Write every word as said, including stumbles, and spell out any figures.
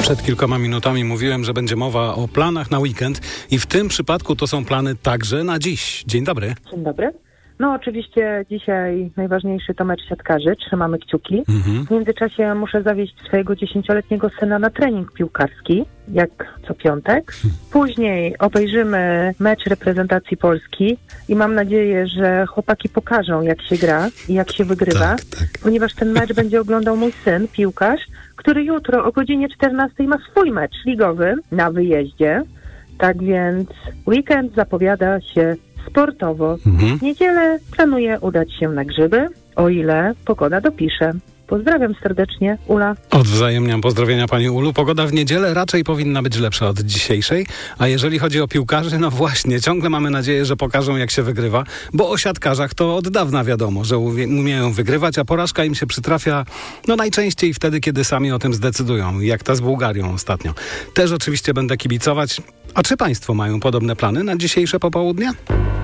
Przed kilkoma minutami mówiłem, że będzie mowa o planach na weekend i w tym przypadku to są plany także na dziś. Dzień dobry. Dzień dobry. No oczywiście dzisiaj najważniejszy to mecz siatkarzy, trzymamy kciuki. Mhm. W międzyczasie muszę zawieźć swojego dziesięcioletniego syna na trening piłkarski, jak co piątek. Później obejrzymy mecz reprezentacji Polski i mam nadzieję, że chłopaki pokażą, jak się gra i jak się wygrywa, tak, tak. ponieważ ten mecz będzie oglądał mój syn, piłkarz, który jutro o godzinie czternastej ma swój mecz ligowy na wyjeździe. Tak więc weekend zapowiada się sportowo. Mhm. W niedzielę planuję udać się na grzyby, o ile pogoda dopisze. Pozdrawiam serdecznie, Ula. Odwzajemniam pozdrowienia pani Ulu. Pogoda w niedzielę raczej powinna być lepsza od dzisiejszej, a jeżeli chodzi o piłkarzy, no właśnie, ciągle mamy nadzieję, że pokażą, jak się wygrywa, bo o siatkarzach to od dawna wiadomo, że umieją wygrywać, a porażka im się przytrafia no najczęściej wtedy, kiedy sami o tym zdecydują, jak ta z Bułgarią ostatnio. Też oczywiście będę kibicować. A czy państwo mają podobne plany na dzisiejsze popołudnie?